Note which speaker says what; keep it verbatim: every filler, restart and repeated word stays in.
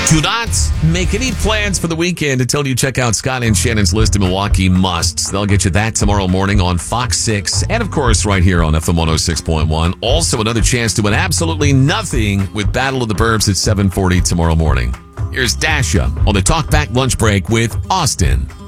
Speaker 1: Do not make any plans for the weekend until you check out Scott and Shannon's list of Milwaukee musts. They'll get you that tomorrow morning on Fox six and, of course, right here on F M one oh six point one. Also, another chance to win absolutely nothing with Battle of the Burbs at seven forty tomorrow morning. Here's Dasha on the Talkback Lunch Break with Austin.